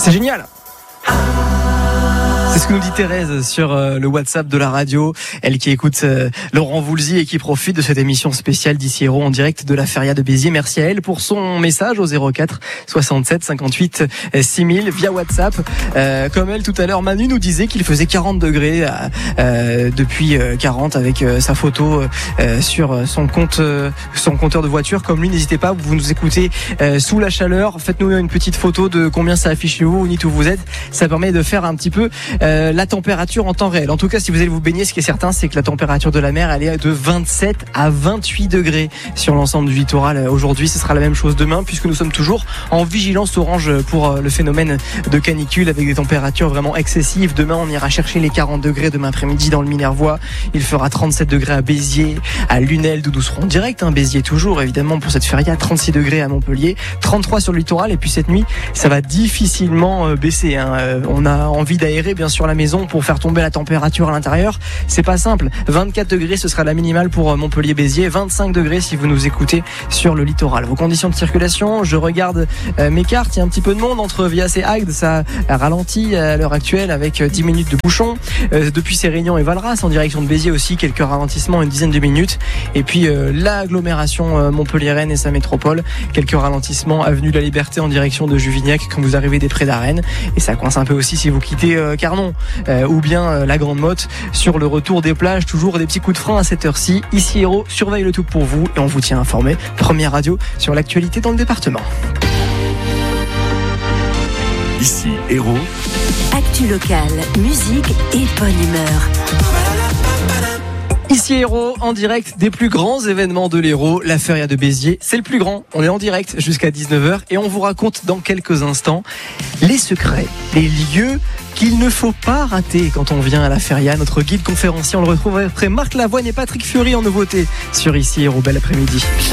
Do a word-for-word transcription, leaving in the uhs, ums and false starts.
C'est génial. C'est ce que nous dit Thérèse sur euh, le WhatsApp de la radio, elle qui écoute euh, Laurent Voulzy et qui profite de cette émission spéciale d'Ici Héros en direct de la Feria de Béziers. Merci à elle pour son message au zéro quatre soixante-sept cinquante-huit six mille via WhatsApp. Euh, comme elle tout à l'heure, Manu nous disait qu'il faisait quarante degrés euh, depuis quarante avec euh, sa photo euh, sur son compte, euh, son compteur de voiture. Comme lui, n'hésitez pas, vous nous écoutez euh, sous la chaleur. Faites-nous une petite photo de combien ça affiche chez vous, où vous êtes. Ça permet de faire un petit peu Euh, la température en temps réel. En tout cas, si vous allez vous baigner, ce qui est certain, c'est que la température de la mer, elle est de vingt-sept à vingt-huit degrés sur l'ensemble du littoral. Aujourd'hui, ce sera la même chose demain, puisque nous sommes toujours en vigilance orange pour le phénomène de canicule, avec des températures vraiment excessives. Demain, on ira chercher les quarante degrés demain après-midi dans le Minervois. Il fera trente-sept degrés à Béziers, à Lunel, d'où nous serons en direct, hein, Béziers toujours, évidemment, pour cette feria. trente-six degrés à Montpellier, trente-trois sur le littoral. Et puis cette nuit, ça va difficilement euh, baisser, hein. Euh, on a envie d'aérer, bien sûr, la maison pour faire tomber la température à l'intérieur. C'est pas simple. vingt-quatre degrés, ce sera la minimale pour Montpellier-Béziers. vingt-cinq degrés si vous nous écoutez sur le littoral. Vos conditions de circulation, je regarde euh, mes cartes. Il y a un petit peu de monde entre Vias et Agde. Ça ralentit à l'heure actuelle avec dix minutes de bouchon. Euh, depuis Sérignan et Valras, en direction de Béziers aussi, quelques ralentissements, une dizaine de minutes. Et puis euh, l'agglomération euh, Montpellier-Rennes et sa métropole, quelques ralentissements avenue de la Liberté en direction de Juvignac quand vous arrivez des Prés d'Arène. Et ça coince un peu aussi si vous quittez euh, Carnon. Euh, ou bien euh, la Grande Motte sur le retour des plages. Toujours des petits coups de frein à cette heure-ci. Ici Héros surveille le tout pour vous et on vous tient informé. Première radio sur l'actualité dans le département. Ici Héros. Actu locale, musique et bonne humeur. Ici Héros, en direct des plus grands événements de l'Hérault, la Feria de Béziers. C'est le plus grand. On est en direct jusqu'à dix-neuf heures et on vous raconte dans quelques instants les secrets, les lieux qu'il ne faut pas rater quand on vient à la Feria. Notre guide conférencier, on le retrouve après Marc Lavoine et Patrick Fury en nouveauté sur Ici Héros. Bel après-midi.